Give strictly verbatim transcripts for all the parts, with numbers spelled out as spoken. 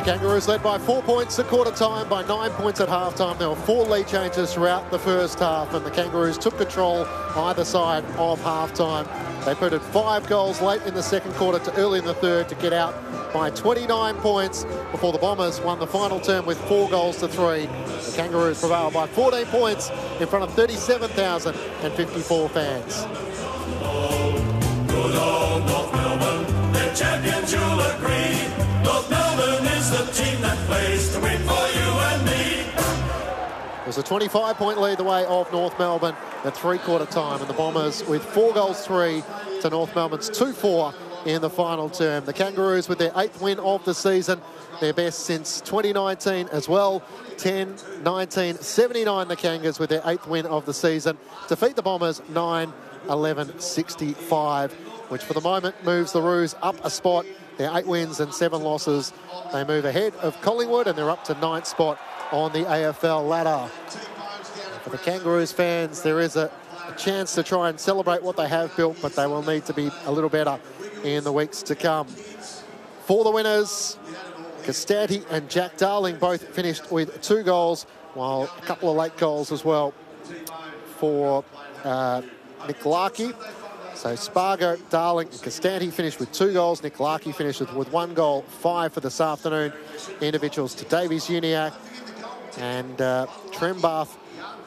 Kangaroos led by four points at quarter time, by nine points at half time. There were four lead changes throughout the first half, and the Kangaroos took control either side of half time. They put in five goals late in the second quarter to early in the third to get out by twenty-nine points before the Bombers won the final term with four goals to three. The Kangaroos prevailed by fourteen points in front of thirty-seven thousand fifty-four fans. Good old North Melbourne, the champions, you'll agree. North Melbourne is the team that plays to win for you and me. It was a twenty-five point lead the way of North Melbourne at three-quarter time, and the Bombers with four goals three to North Melbourne's two four in the final term. The Kangaroos with their eighth win of the season, their best since twenty nineteen as well. ten nineteen seventy-nine the Kangas with their eighth win of the season. Defeat the Bombers nine eleven sixty-five, which for the moment moves the Roos up a spot. Their eight wins and seven losses. They move ahead of Collingwood, and they're up to ninth spot on the A F L ladder. For the Kangaroos fans, there is a, a chance to try and celebrate what they have built, but they will need to be a little better in the weeks to come. For the winners, Costanti and Jack Darling both finished with two goals, while a couple of late goals as well for uh, Nick Larkey. So Spargo, Darling and Costanti finished with two goals. Nick Larkey finished with, with one goal, five for this afternoon. Individuals to Davies Uniacke and uh, Trembath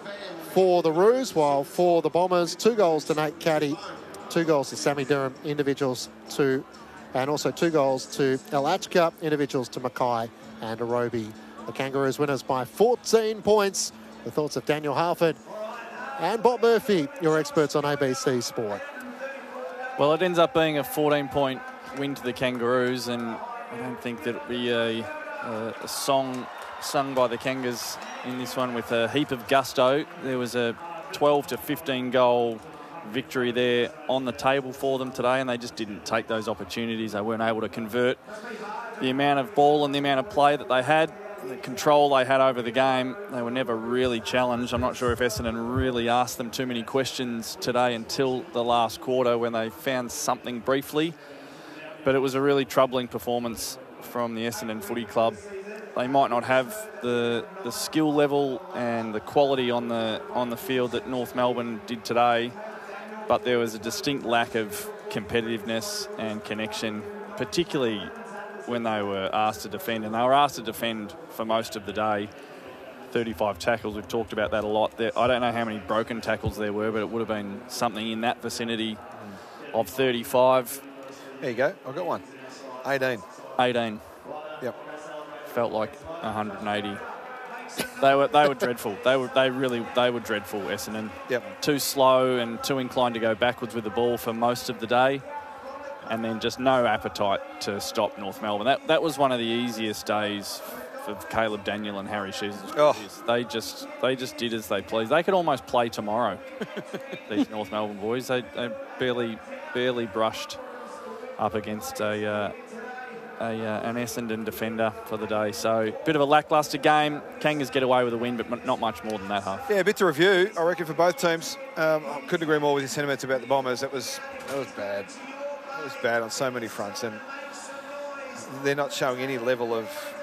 for the Roos, while for the Bombers, two goals to Nate Caddy, two goals to Sammy Durham, individuals to, and also two goals to El Achka, individuals to Mackay and Arobi. The Kangaroos winners by fourteen points. The thoughts of Daniel Harford and Bob Murphy, your experts on A B C Sport. Well, it ends up being a fourteen point win to the Kangaroos, and I don't think that it'll be a, a, a song sung by the Kangas in this one with a heap of gusto. There was a twelve to fifteen goal victory there on the table for them today, and they just didn't take those opportunities. They weren't able to convert the amount of ball and the amount of play that they had, the control they had over the game. They were never really challenged. I'm not sure if Essendon really asked them too many questions today until the last quarter when they found something briefly. But it was a really troubling performance from the Essendon Footy Club. They might not have the the skill level and the quality on the on the field that North Melbourne did today, but there was a distinct lack of competitiveness and connection, particularly when they were asked to defend, and they were asked to defend for most of the day. thirty-five tackles, we've talked about that a lot. There, I don't know how many broken tackles there were, but it would have been something in that vicinity of thirty-five. There you go, I've got one. eighteen. eighteen. Yep. Felt like one hundred eighty. They were they were dreadful. They were they really they were dreadful, Essendon. Yep. Too slow and too inclined to go backwards with the ball for most of the day, and then just no appetite to stop North Melbourne. That that was one of the easiest days for Caleb Daniel and Harry Shearer's Oh. careers. They just they just did as they pleased. They could almost play tomorrow. These North Melbourne boys. They, they barely barely brushed up against a. Uh, A, uh, an Essendon defender for the day. So, bit of a lacklustre game. Kangas get away with a win, but m- not much more than that half. Yeah, a bit to review, I reckon, for both teams. Um, I couldn't agree more with your sentiments about the Bombers. That was that was bad. It was bad on so many fronts, and they're not showing any level of